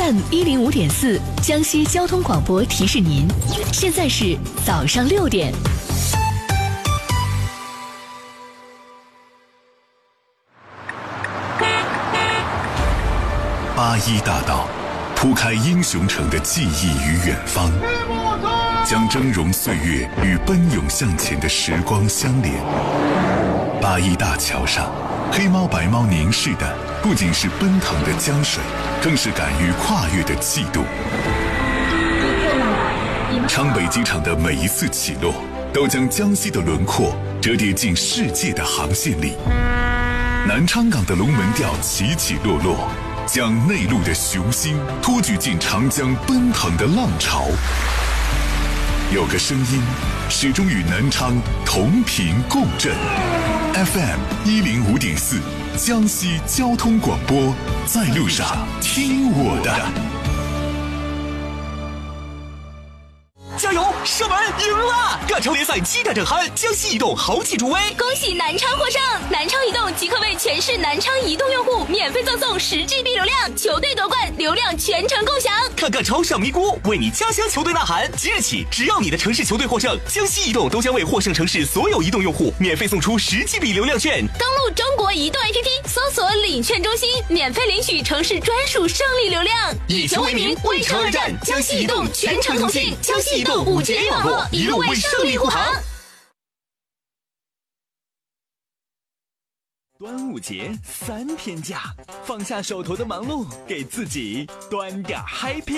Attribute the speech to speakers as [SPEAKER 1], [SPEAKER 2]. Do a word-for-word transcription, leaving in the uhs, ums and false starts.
[SPEAKER 1] M 一零五点四，江西交通广播提示您，现在是早上六点。
[SPEAKER 2] 八一大道铺开英雄城的记忆与远方，将峥嵘岁月与奔涌向前的时光相连。八一大桥上，黑猫白猫凝视的不仅是奔腾的江水，更是敢于跨越的气度。昌北机场的每一次起落，都将江西的轮廓折叠进世界的航线里。南昌港的龙门吊起起落落，将内陆的雄心托举进长江奔腾的浪潮。有个声音始终与南昌同频共振 ，F M 一零五点四，江西交通广播，在路上听我的。
[SPEAKER 3] 加油！射门赢了！赣超联赛七战正酣，江西移动豪气助威，
[SPEAKER 4] 恭喜南昌获胜！南昌移动即刻为全市南昌移动用户免费赠送十 G B 流量，球队夺冠，流量全程共享。
[SPEAKER 3] 看赣超上咪咕，为你家乡球队呐喊！即日起，只要你的城市球队获胜，江西移动都将为获胜城市所有移动用户免费送出十 G B 流量券。
[SPEAKER 4] 登录中国移动 A P P， 搜索领券中心，免费领取城市专属胜利流量。
[SPEAKER 3] 以球为名，为城而战，江西移动全程通信，江西移动五 G A 网络，一路为胜利护航。端午节三天假，放下手头的忙碌，给自己端点 happy。